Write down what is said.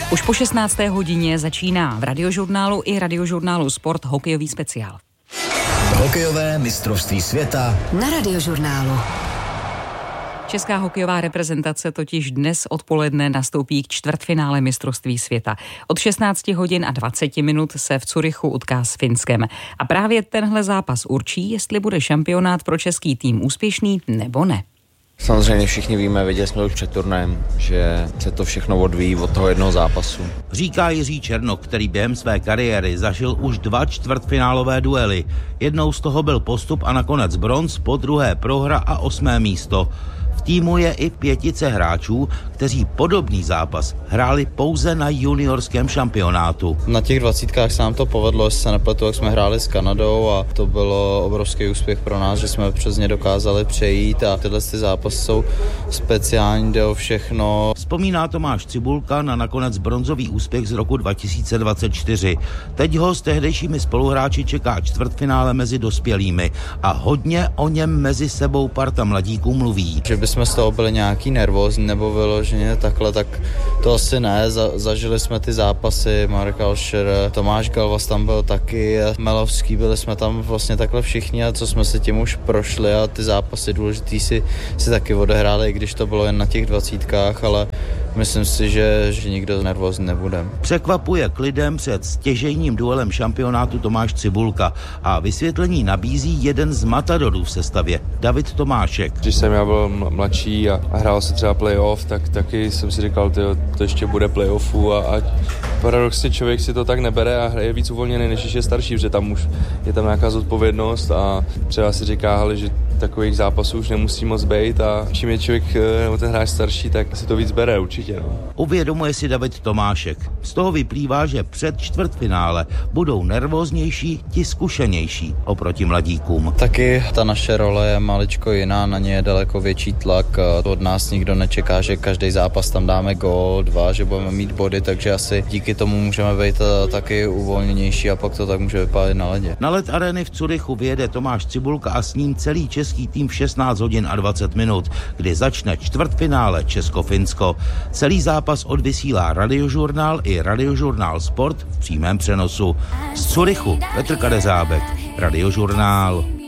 Už po 16. hodině začíná v Radiožurnálu i Radiožurnálu Sport hokejový speciál. Hokejové mistrovství světa na Radiožurnálu. Česká hokejová reprezentace totiž dnes odpoledne nastoupí k čtvrtfinále mistrovství světa. Od 16 hodin a 20 minut se v Curychu utká s Finskem. A právě tenhle zápas určí, jestli bude šampionát pro český tým úspěšný nebo ne. Samozřejmě všichni víme, viděli jsme už před turnajem, že se to všechno odvíjí od toho jednoho zápasu. Říká Jiří Černok, který během své kariéry zažil už 2 čtvrtfinálové duely. Jednou z toho byl postup a nakonec bronz, podruhé prohra a 8. místo. V týmu je i 5 hráčů, kteří podobný zápas hráli pouze na juniorském šampionátu. Na těch 20 se nám to povedlo, jestli se nepletu, jak jsme hráli s Kanadou a to bylo obrovský úspěch pro nás, že jsme přes ně dokázali přejít a tyhle zápasy jsou speciální, jde o všechno. Vzpomíná Tomáš Cibulka na nakonec bronzový úspěch z roku 2024. Teď ho s tehdejšími spoluhráči čeká čtvrtfinále mezi dospělými a hodně o něm mezi sebou parta mladíků mluví. Že bychom z toho byli nějaký nervózní nebo vyloženě takhle, tak to asi ne. Zažili jsme ty zápasy, Marek Alšer, Tomáš Galvas tam byl taky, Melovský, byli jsme tam vlastně takhle všichni a co jsme si tím už prošli a ty zápasy důležitý si taky odehráli, i když to bylo jen na těch 20, ale myslím si, že nikdo nervózní nebude. Překvapuje klidem před stěžejním duelem šampionátu Tomáš Cibulka a vysvětlení nabízí jeden z matadorů v sestavě, David Tomášek. Když jsem já byl mladší a hrál se třeba playoff, tak taky jsem si říkal, to ještě bude playoffu a paradoxně člověk si to tak nebere a je víc uvolněný, než je starší, protože tam už je tam nějaká zodpovědnost a třeba si říká, že takových zápasů už nemusí moc být a čím je člověk nebo ten hráč starší, tak si to víc bere určitě. No. Uvědomuje si David Tomášek. Z toho vyplývá, že před čtvrtfinále budou nervóznější ti zkušenější oproti mladíkům. Taky ta naše role je maličko jiná, na ně je daleko větší tlak. Od nás nikdo nečeká, že každý zápas tam dáme gól, 2, že budeme mít body, takže asi díky tomu můžeme být taky uvolněnější a pak to tak může vypadat na ledě. Na led arény v Curychu vyjede Tomáš Cibulka a s ním celý český tým v 16 hodin a 20 minut, kdy začne čtvrtfinále Česko-Finsko. Celý zápas odvysílá Radiožurnál i Radiožurnál Sport v přímém přenosu. Z Curychu Petr Kadeřábek, Radiožurnál.